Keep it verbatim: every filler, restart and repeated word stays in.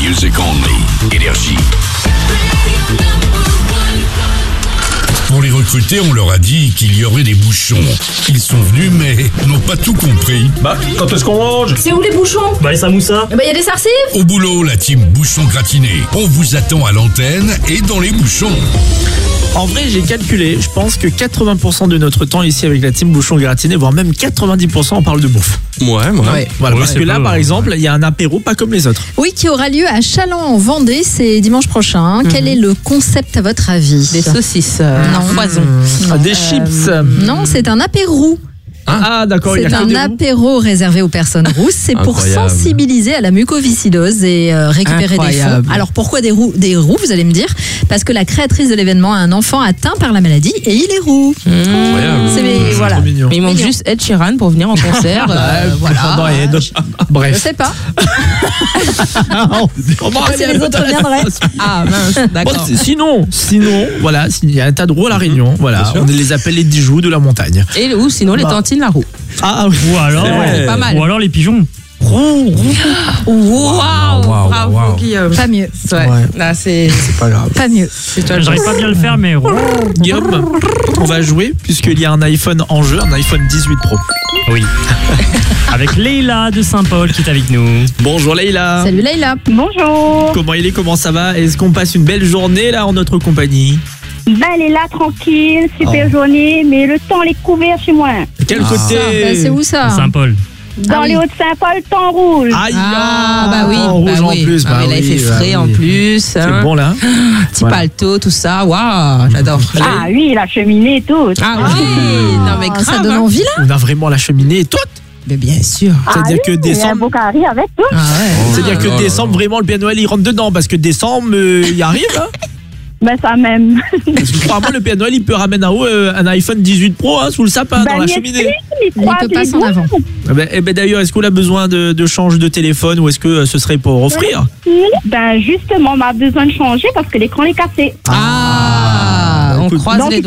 Music only. Énergie. Pour les recruter, on leur a dit qu'il y aurait des bouchons. Ils sont venus, mais n'ont pas tout compris. Bah, quand est-ce qu'on mange? C'est où les bouchons? Bah, les samoussas. Bah, y a des sarcives? Au boulot, la team Bouchon Gratiné. On vous attend à l'antenne et dans les bouchons. En vrai, j'ai calculé, je pense que quatre-vingts pour cent de notre temps ici avec la team Bouchon Gratiné, voire même quatre-vingt-dix pour cent, on parle de bouffe. Ouais, ouais. Ouais, voilà, Ouais, parce c'est que là, pas- par exemple, il y a un apéro pas comme les autres. Oui, qui aura lieu à Châlons en Vendée, c'est dimanche prochain. Mhm. Quel est le concept à votre avis? Des saucisses euh, Non. foison. Ah, des chips. Non, c'est un apéro. Ah, d'accord, il y a C'est que un des roux. apéro réservé aux personnes rousses. C'est pour Incroyable. sensibiliser à la mucoviscidose et euh, récupérer Incroyable. des fonds. Alors pourquoi des roux, des roux, vous allez me dire? Parce que la créatrice de l'événement a un enfant atteint par la maladie et il est roux. Incroyable. C'est mais, voilà. Trop mignon. Mais il manque Mignon. juste Ed Sheeran pour venir en concert. euh, voilà. Non, il y a d'autres- Je Bref. sais pas. Comment Si les autres viendraient. Ah mince, Bon, d'accord. c'est- sinon, sinon, voilà, il y a un tas de roux à la Réunion. Voilà, Bien sûr. on les appelle les Dijoux de la montagne. Et ou sinon les Bah. tantines la roue. Ah, oui. Ou alors, C'est pas mal. ou alors les pigeons. Waouh, waouh, bravo waouh. Guillaume. Pas mieux. Ouais. Ouais. Là c'est C'est pas grave. Pas mieux. c'est toi. le J'arrive boss. pas bien à le faire, mais Guillaume, on va jouer puisqu'il y a un iPhone en jeu, un iPhone dix-huit Pro. oui. Avec Leïla de Saint-Paul qui est avec nous. Bonjour Leïla. Salut Leïla. Bonjour. Comment il est, comment ça va? Est-ce qu'on passe une belle journée là en notre compagnie? Ben, elle est là, tranquille, super Oh. journée, mais le temps est couvert chez moi. Quel Ah. côté? Bah, c'est où ça? Saint-Paul. Dans Ah oui. les Hauts-de-Saint-Paul, temps rouge. Aïe, Ah bah oui, en rouge bah en oui. plus. Ah, bah mais là il oui, fait bah frais oui. en plus. C'est hein. bon là. Petit Voilà. paletot, tout ça. Waouh, j'adore. Ah oui, la cheminée et tout. Ah oui, non mais Ah, grave. ça donne hein. envie là. On a vraiment la cheminée toute. Mais bien sûr. C'est-à-dire Ah que oui, il y a un décembre, beau carré avec tout. Ah ouais. c'est-à-dire que là là décembre là. vraiment le Père Noël il rentre dedans parce que décembre euh, il arrive. Hein. Ben, ça même. Parce que crois-moi le Père Noël il peut ramener en haut euh, un iPhone dix-huit Pro hein, sous le sapin Ben, dans la il y a cheminée. plus, il Il croise peut pas les s'en doigts. avant. Eh ben, eh ben, d'ailleurs est-ce qu'on a besoin de, de changer de téléphone ou est-ce que euh, ce serait pour offrir? Ben, justement, on a besoin de changer parce que l'écran est cassé. Ah, on écoute, croise donc, les